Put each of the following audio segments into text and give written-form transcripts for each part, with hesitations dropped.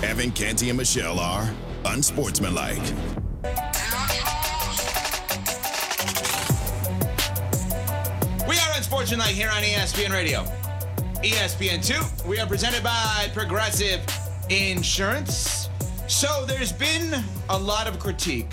Evan, Canty, and Michelle are unsportsmanlike. We are unsportsmanlike here on ESPN Radio. ESPN2, we are presented by Progressive Insurance. So there's been a lot of critique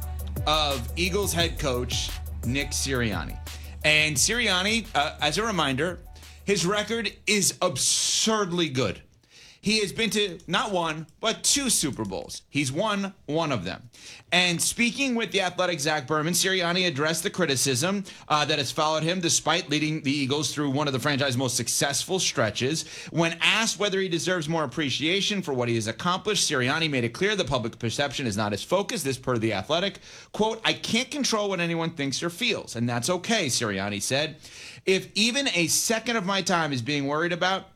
of Eagles head coach Nick Sirianni. And Sirianni, as a reminder, his record is absurdly good. He has been to not one, but 2 Super Bowls. He's won one of them. And speaking with the Athletic Zach Berman, Sirianni addressed the criticism that has followed him despite leading the Eagles through one of the franchise's most successful stretches. When asked whether he deserves more appreciation for what he has accomplished, Sirianni made it clear the public perception is not his focus. This per The Athletic. Quote, "I can't control what anyone thinks or feels, and that's okay," Sirianni said. "If even a second of my time is being worried about,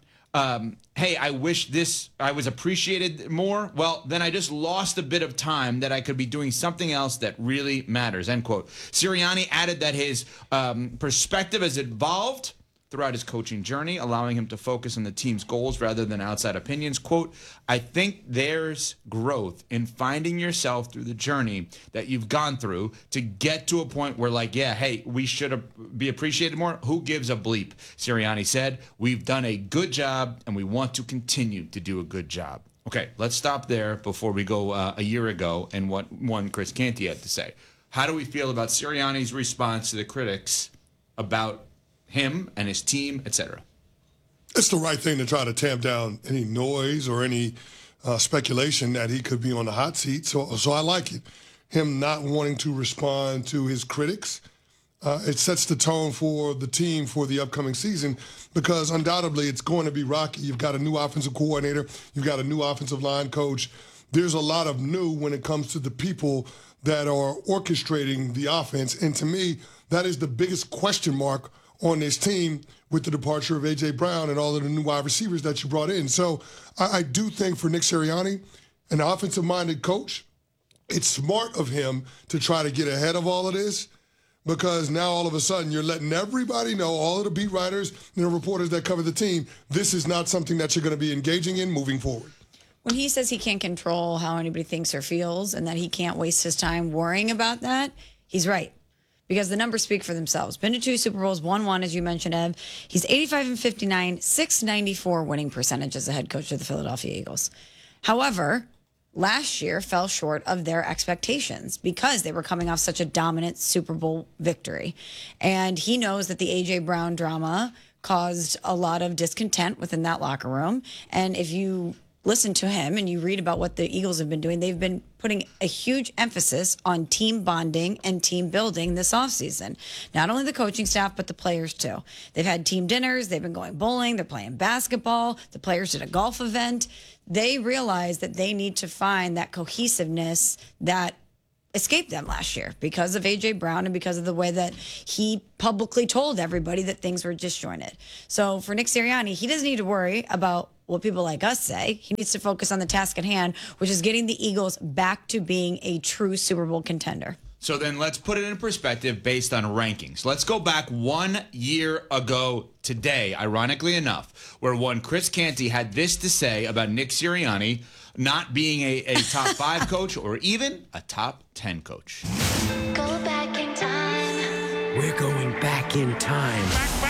hey, I wish I was appreciated more, well, then I just lost a bit of time that I could be doing something else that really matters," end quote. Sirianni added that his perspective has evolved throughout his coaching journey, allowing him to focus on the team's goals rather than outside opinions. Quote, "I think there's growth in finding yourself through the journey that you've gone through to get to a point where, like, yeah, hey, we should be appreciated more. Who gives a bleep?" Sirianni said, "We've done a good job, and we want to continue to do a good job." Okay, let's stop there before we go a year ago and what one Chris Canty had to say. How do we feel about Sirianni's response to the critics about him and his team, etc.? It's the right thing to try to tamp down any noise or any speculation that he could be on the hot seat. So I like it. Him not wanting to respond to his critics, it sets the tone for the team for the upcoming season, because undoubtedly it's going to be rocky. You've got a new offensive coordinator. You've got a new offensive line coach. There's a lot of new when it comes to the people that are orchestrating the offense. And to me, that is the biggest question mark on this team with the departure of A.J. Brown and all of the new wide receivers that you brought in. So I do think for Nick Sirianni, an offensive-minded coach, it's smart of him to try to get ahead of all of this, because now all of a sudden you're letting everybody know, all of the beat writers and the reporters that cover the team, this is not something that you're going to be engaging in moving forward. When he says he can't control how anybody thinks or feels and that he can't waste his time worrying about that, he's right. Because the numbers speak for themselves. Been to 2 Super Bowls, won one, as you mentioned, Ev. He's 85-59, .694 winning percentage as the head coach of the Philadelphia Eagles. However, last year fell short of their expectations because they were coming off such a dominant Super Bowl victory. And he knows that the A.J. Brown drama caused a lot of discontent within that locker room. And if you listen to him and you read about what the Eagles have been doing, they've been putting a huge emphasis on team bonding and team building this offseason. Not only the coaching staff, but the players too. They've had team dinners. They've been going bowling. They're playing basketball. The players did a golf event. They realized that they need to find that cohesiveness that escaped them last year because of A.J. Brown and because of the way that he publicly told everybody that things were disjointed. So for Nick Sirianni, he doesn't need to worry about what people like us say. He needs to focus on the task at hand, which is getting the Eagles back to being a true Super Bowl contender. So then let's put it in perspective based on rankings. Let's go back 1 year ago today, ironically enough, where one Chris Canty had this to say about Nick Sirianni not being a top 5 coach or even a top 10 coach. Go back in time. We're going back in time.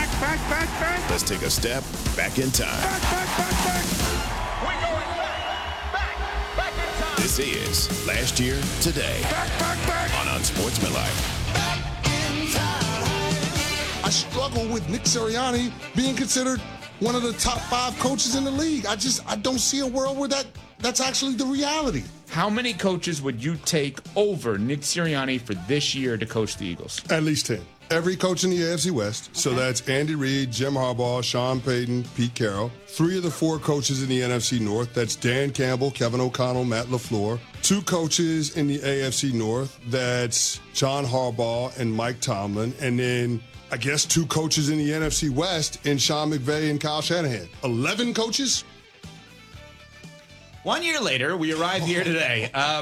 Back. Let's take a step back in time. Back. We're going back in time. This is Last Year Today on Unsportsmanlike. I struggle with Nick Sirianni being considered one of the top 5 coaches in the league. I don't see a world where that's actually the reality. How many coaches would you take over Nick Sirianni for this year to coach the Eagles? At least 10. Every coach in the AFC West. So that's Andy Reid, Jim Harbaugh, Sean Payton, Pete Carroll. 3 of the 4 coaches in the NFC North. That's Dan Campbell, Kevin O'Connell, Matt LaFleur. 2 coaches in the AFC North. That's John Harbaugh and Mike Tomlin. And then I guess 2 coaches in the NFC West in Sean McVay and Kyle Shanahan. 11 coaches? 1 year later, we arrive here today.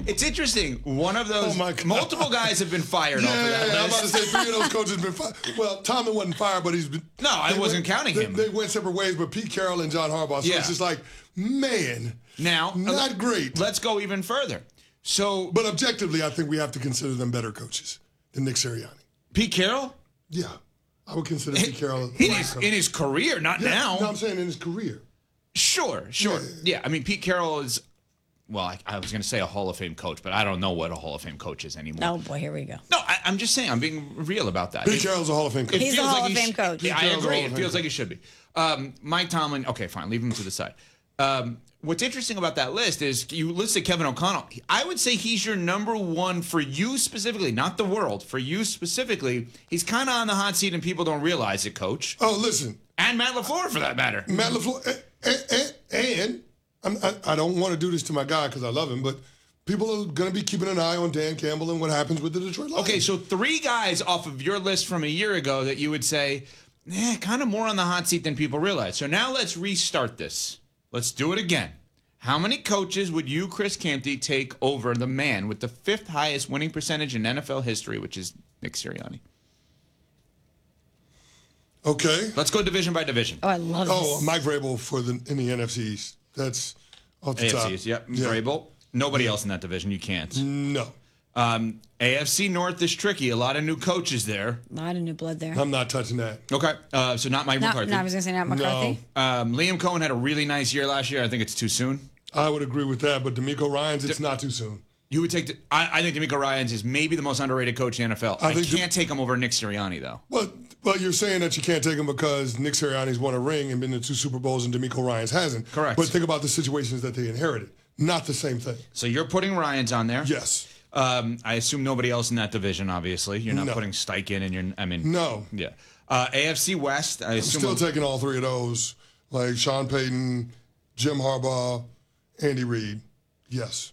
It's interesting. One of those, Oh, my God. multiple guys have been fired off of that I'm about to list. say 3 of those coaches have been fired. Well, Tomlin wasn't fired, but he's been. No, I wasn't counting him. They went separate ways, but Pete Carroll and John Harbaugh. So Yeah. it's just like, man, Now, not great. Let's go even further. So, But objectively, I think we have to consider them better coaches than Nick Sirianni. Pete Carroll? Yeah, I would consider Pete Carroll In his career, not now. No, I'm saying in his career. Sure. Yeah, I mean, Pete Carroll is, well, I was going to say a Hall of Fame coach, but I don't know what a Hall of Fame coach is anymore. Oh boy, here we go. No, I'm just saying, I'm being real about that. Pete Carroll's a Hall of Fame coach. It He's a feels Hall like of he Fame coach. Yeah, I Carroll's a agree. Hall It of feels Fame like he should be. Mike Tomlin, okay, fine, leave him to the side. What's interesting about that list is you listed Kevin O'Connell. I would say he's your number one for you specifically, not the world. For you specifically, he's kind of on the hot seat and people don't realize it, Coach. Oh, listen, And Matt LaFleur, for that matter. Matt LaFleur, and I don't want to do this to my guy because I love him, but people are going to be keeping an eye on Dan Campbell and what happens with the Detroit Lions. Okay, so 3 guys off of your list from a year ago that you would say, kind of more on the hot seat than people realize. So now let's restart this. Let's do it again. How many coaches would you, Chris Canty, take over the man with the 5th highest winning percentage in NFL history, which is Nick Sirianni? Okay. Let's go division by division. Oh, I love Oh, this. Mike Vrabel in the NFC East. That's off the top. AFCs, yep. Yeah. Vrabel. Nobody else in that division. You can't. No, AFC North is tricky. A lot of new coaches there. A lot of new blood there. I'm not touching that. Okay, so not Mike McCarthy. No, I was going to say not McCarthy. Liam Cohen had a really nice year last year. I think it's too soon. I would agree with that, but D'Amico Ryans, it's not too soon. You would take I think D'Amico Ryans is maybe the most underrated coach in the NFL. I think can't take him over Nick Sirianni, though. Well, you're saying that you can't take him because Nick Sirianni's won a ring and been to 2 Super Bowls and D'Amico Ryans hasn't. Correct. But think about the situations that they inherited. Not the same thing. So you're putting Ryans on there. Yes. I assume nobody else in that division, obviously. You're not No. putting Steichen in. No. Yeah. AFC West, I assume. Still taking all 3 of those, like Sean Payton, Jim Harbaugh, Andy Reid. Yes.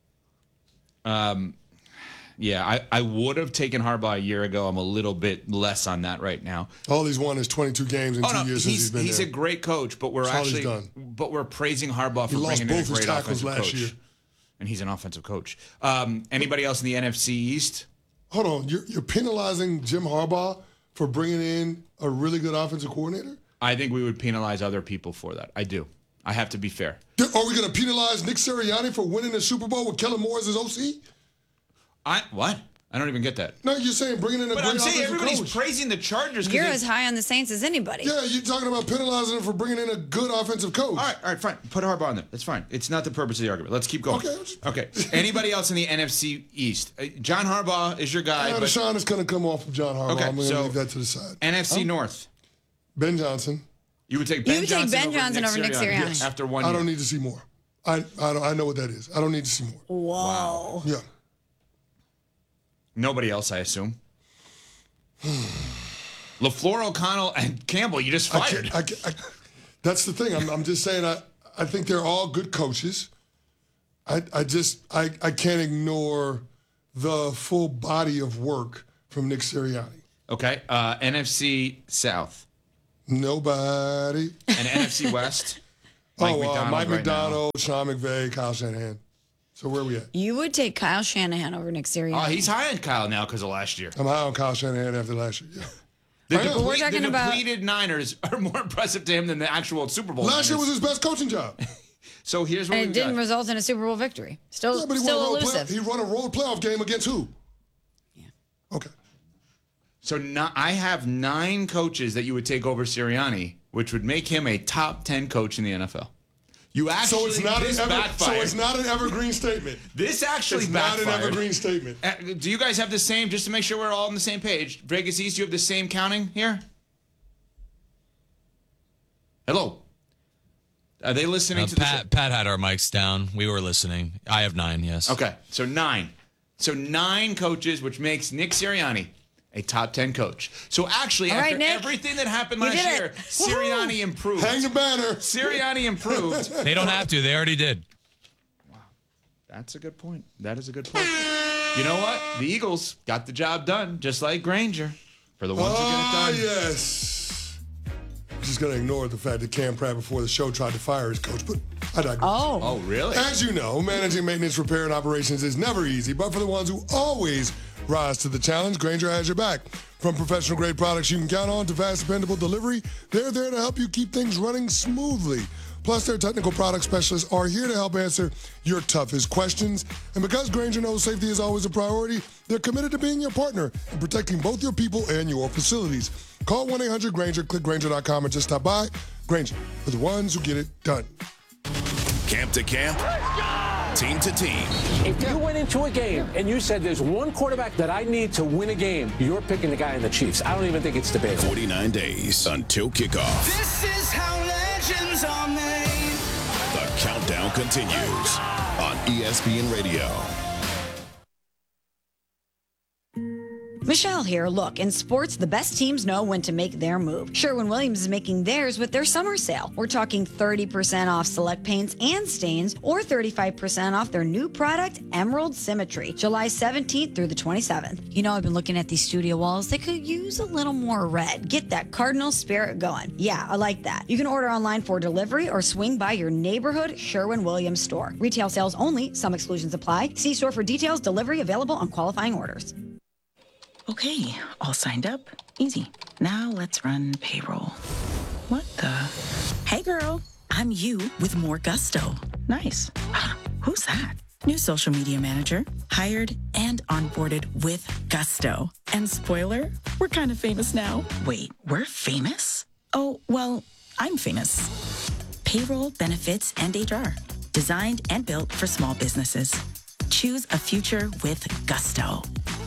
Yeah, I would have taken Harbaugh a year ago. I'm a little bit less on that right now. All he's won is 22 games in 2 years since he's been he's there. a great coach, but we're That's all he's actually we're praising Harbaugh for lost bringing in a both his great tackles offensive last coach. year. And he's an offensive coach. Anybody else in the NFC East? Hold on. You're penalizing Jim Harbaugh for bringing in a really good offensive coordinator? I think we would penalize other people for that. I do. I have to be fair. Are we going to penalize Nick Sirianni for winning the Super Bowl with Kellen Moore as his OC? What? I don't even get that. No, you're saying bringing in a But great I'm saying offensive everybody's coach. praising the Chargers. You're as high on the Saints as anybody. Yeah, you're talking about penalizing him for bringing in a good offensive coach. All right, fine. Put Harbaugh on there. That's fine. It's not the purpose of the argument. Let's keep going. Okay. Anybody else in the NFC East? John Harbaugh is your guy. Yeah, but Deshaun is going to come off of John Harbaugh. Okay, I'm going to so- leave that to the side. NFC North. Ben Johnson. You would take You Ben would take Johnson Ben Johnson over Nick Sirianni. Yes. After 1 year. I don't need to see more. I know what that is. I don't need to see more. Whoa. Yeah. Nobody else, I assume. LaFleur, O'Connell, and Campbell, you just fired. That's the thing. I'm just saying I think they're all good coaches. I can't ignore the full body of work from Nick Sirianni. Okay. NFC South. Nobody. And NFC West. Mike McDonald. Mike right McDonald, Sean McVay, Kyle Shanahan. So where are we at? You would take Kyle Shanahan over Nick Sirianni. now. Oh, he's high on Kyle now because of last year. I'm high on Kyle Shanahan after last year. Yeah. The we're talking the about- depleted Niners are more impressive to him than the actual Super Bowl. Last year was Niners. his best coaching job. So here's what and it we've didn't got. result in a Super Bowl victory. Still, Yeah, but still he elusive. run a road playoff game against who? Yeah. Okay. So I have 9 coaches that you would take over Sirianni, which would make him a top 10 coach in the NFL. You actually So it's backfired. not an evergreen statement. This actually It's not backfired. an evergreen statement. Do you guys have the same? Just to make sure we're all on the same page. Vegas East, you have the same counting here. Hello. Are they listening to Pat had our mics down. We were listening. I have 9, yes. Okay, so 9. So 9 coaches, which makes Nick Sirianni a top 10 coach. So actually, All right, after Nick. everything that happened You last did it. year, Sirianni improved. Hang the banner. Sirianni improved. They don't have to. They already did. That's a good point. That is a good point. You know what? The Eagles got the job done, just like Granger. For the ones who get it done. Yes. I'm just going to ignore the fact that Cam Pratt before the show tried to fire his coach, but I digress. Oh, really? As you know, managing maintenance, repair, and operations is never easy, but for the ones who always rise to the challenge, Grainger has your back. From professional-grade products you can count on to fast, dependable delivery, they're there to help you keep things running smoothly. Plus, their technical product specialists are here to help answer your toughest questions. And because Grainger knows safety is always a priority, they're committed to being your partner and protecting both your people and your facilities. Call 1-800-GRAINGER, click Grainger.com, and just stop by. Grainger, for the ones who get it done. Camp to camp, team to team. If you went into a game and you said there's one quarterback that I need to win a game, you're picking the guy in the Chiefs. I don't even think it's debatable. 49 days until kickoff. This is how legends are made. The countdown continues on ESPN Radio. Michelle here. Look, in sports, the best teams know when to make their move. Sherwin-Williams is making theirs with their summer sale. We're talking 30% off select paints and stains, or 35% off their new product, Emerald Symmetry, July 17th through the 27th. You know, I've been looking at these studio walls. They could use a little more red. Get that Cardinal spirit going. Yeah, I like that. You can order online for delivery or swing by your neighborhood Sherwin-Williams store. Retail sales only. Some exclusions apply. See store for details. Delivery available on qualifying orders. Okay, all signed up. Easy. Now let's run payroll. What the? Hey girl, I'm you with more gusto. Nice. Who's that? New social media manager, hired and onboarded with gusto. And spoiler, we're kind of famous now. Wait, we're famous? Oh, well, I'm famous. Payroll, benefits, and HR. Designed and built for small businesses. Choose a future with gusto.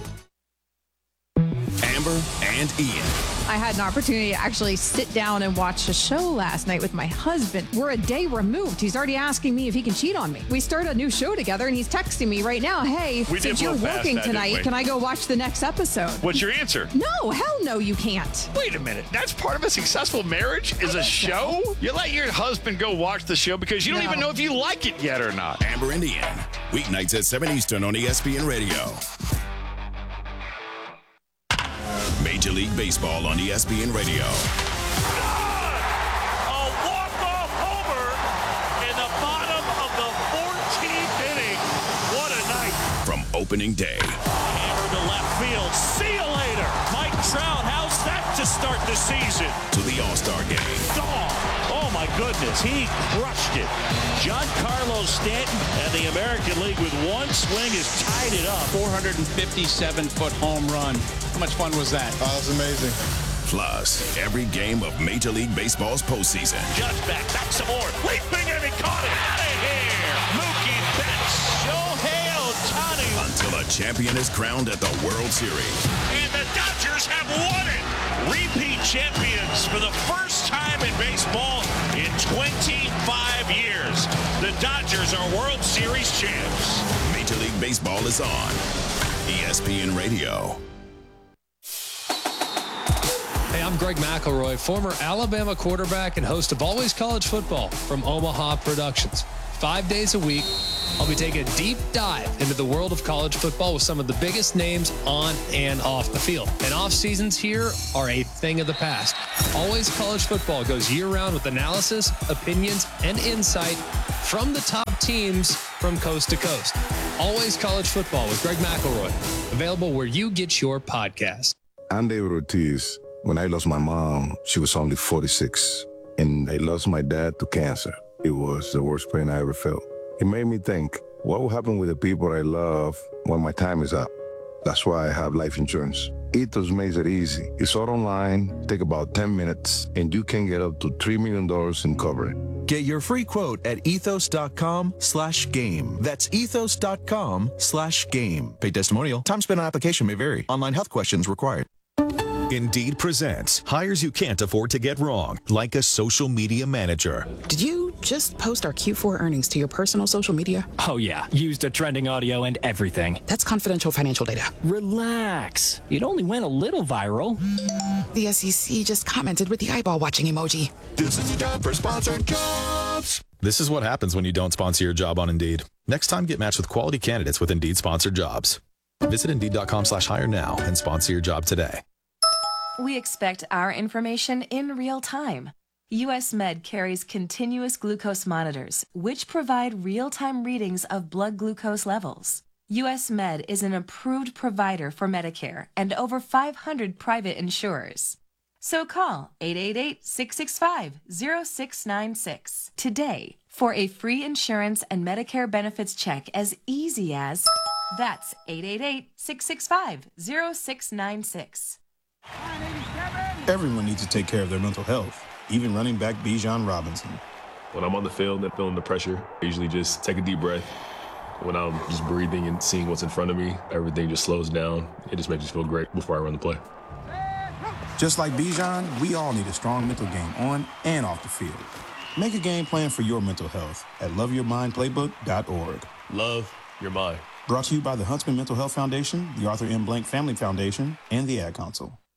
Amber and Ian. I had an opportunity to actually sit down and watch a show last night with my husband. We're a day removed. He's already asking me if he can cheat on me. We started a new show together, and he's texting me right now, hey, since you're working tonight, can I go watch the next episode? What's your answer? No, hell no, you can't. Wait a minute. That's part of a successful marriage is a show? So. You let your husband go watch the show because you don't even know if you like it yet or not. Amber and Ian. Weeknights at 7 Eastern on ESPN Radio. Major League Baseball on ESPN Radio. A walk-off homer in the bottom of the 14th inning. What a night. From opening day. Hammer to left field. See you later. Mike Trout, how's that to start the season? To the All-Star game. Oh my goodness, he crushed it. Giancarlo Stanton and the American League with one swing has tied it up. 457-foot home run. How much fun was that? Oh, that was amazing. Plus, every game of Major League Baseball's postseason. Judge back some more. Leaping and he caught it. Out of here. Mookie Betts. Shohei Ohtani. Until a champion is crowned at the World Series. And the Dodgers have won it. Repeat champions for the first time in baseball in 25 years. The Dodgers are World Series champs. Major League Baseball is on ESPN Radio. Hey, I'm Greg McElroy, former Alabama quarterback and host of Always College Football from Omaha Productions. 5 days a week, I'll be taking a deep dive into the world of college football with some of the biggest names on and off the field. And off seasons here are a thing of the past. Always College Football goes year-round with analysis, opinions, and insight from the top teams from coast to coast. Always College Football with Greg McElroy. Available where you get your podcast. I'm David Ortiz. When I lost my mom, she was only 46. And I lost my dad to cancer. It was the worst pain I ever felt. It made me think, what will happen with the people I love when my time is up? That's why I have life insurance. Ethos makes it easy. It's all online, take about 10 minutes, and you can get up to $3 million in coverage. Get your free quote at ethos.com/game. That's ethos.com/game. Paid testimonial. Time spent on application may vary. Online health questions required. Indeed presents hires you can't afford to get wrong, like a social media manager. Did you just post our Q4 earnings to your personal social media? Oh yeah, used a trending audio and everything. That's confidential financial data. Relax. It only went a little viral. The SEC just commented with the eyeball watching emoji. This is the time for sponsored jobs. This is what happens when you don't sponsor your job on Indeed. Next time, get matched with quality candidates with Indeed sponsored jobs. Visit Indeed.com/hire now and sponsor your job today. We expect our information in real time, US Med carries continuous glucose monitors, which provide real-time readings of blood glucose levels. US Med is an approved provider for Medicare and over 500 private insurers. So call 888-665-0696 today for a free insurance and Medicare benefits check as easy as... That's 888-665-0696. Everyone needs to take care of their mental health, even running back Bijan Robinson. When I'm on the field and feeling the pressure, I usually just take a deep breath. When I'm just breathing and seeing what's in front of me, everything just slows down. It just makes me feel great before I run the play. Just like Bijan, we all need a strong mental game on and off the field. Make a game plan for your mental health at loveyourmindplaybook.org. Love your mind. Brought to you by the Huntsman Mental Health Foundation, the Arthur M. Blank Family Foundation, and the Ad Council.